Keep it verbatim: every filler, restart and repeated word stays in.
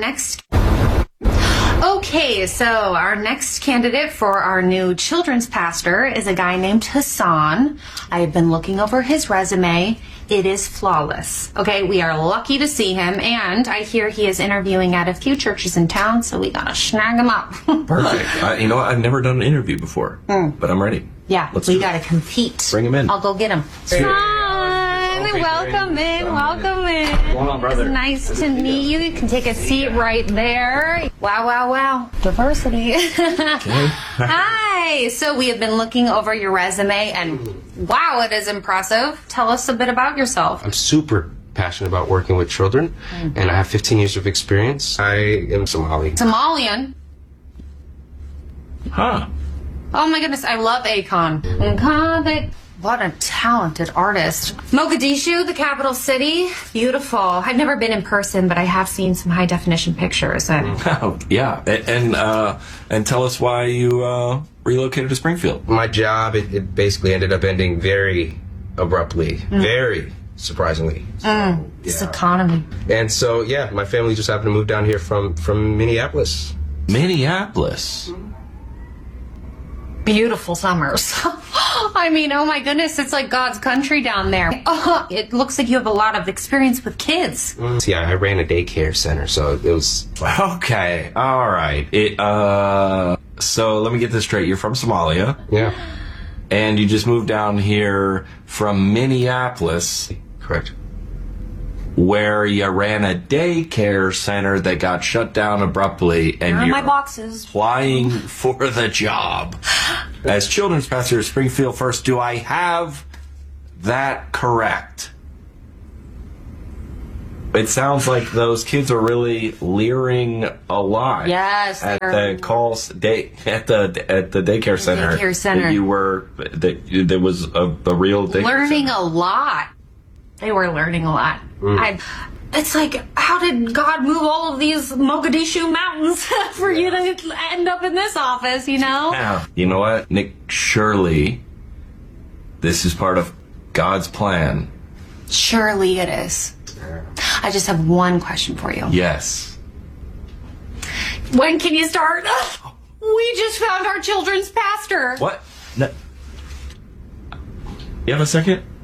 next... Okay, so our next candidate for our new children's pastor is a guy named Hassan. I have been looking over his resume. It is flawless. Okay, we are lucky to see him, and I hear he is interviewing at a few churches in town, so we gotta snag him up. Perfect. Uh, you know what? I've never done an interview before, mm. but I'm ready. Yeah, Let's we gotta compete. Bring him in. I'll go get him. Son, welcome in, welcome in. What's going on, brother? It's nice to meet you. You can take a seat right there. Wow, wow, wow. Diversity. Okay. Hi. So we have been looking over your resume, and wow, it is impressive. Tell us a bit about yourself. I'm super passionate about working with children, mm-hmm. and I have fifteen years of experience. I am Somali. Somalian? Huh. Oh my goodness, I love Akon. What a talented artist. Mogadishu, the capital city. Beautiful. I've never been in person, but I have seen some high definition pictures. And oh, yeah. And uh, and tell us why you uh, relocated to Springfield. My job, it, it basically ended up ending very abruptly. Mm. Very surprisingly. So, mm, this yeah. economy. And so, yeah, my family just happened to move down here from, from Minneapolis. Minneapolis? Beautiful summers. I mean, oh my goodness, it's like God's country down there. Oh, it looks like you have a lot of experience with kids. Mm. Yeah, I ran a daycare center, so it was... Okay, all right. It, uh, so let me get this straight. You're from Somalia. Yeah. And you just moved down here from Minneapolis. Correct. Where you ran a daycare center that got shut down abruptly, and Here are you're my boxes. applying for the job. As children's pastor of Springfield First, do I have that correct? It sounds like those kids are really leering a lot. Yes, at the calls day at the at the daycare center. Daycare center. That you were that you, there was a, a real daycare learning center. a lot. They were learning a lot. Mm. I, it's like, how did God move all of these Mogadishu mountains for you to end up in this office, you know? Yeah. You know what, Nick? Surely this is part of God's plan. Surely it is. I just have one question for you. Yes. When can you start? We just found our children's pastor. What? No. You have a second?